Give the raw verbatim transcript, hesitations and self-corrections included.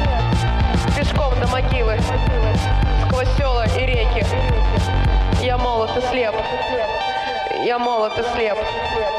пешком до могилы, сквозь села и реки. Я молод и слеп, я молод и слеп.